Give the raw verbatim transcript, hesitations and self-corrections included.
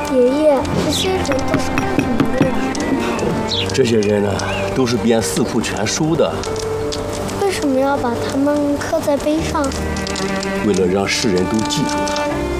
爷爷，这些人都是干什么的呀？ 这些人呢，都是编《四库全书》的。 为什么要把他们刻在碑上？ 为了让世人都记住他。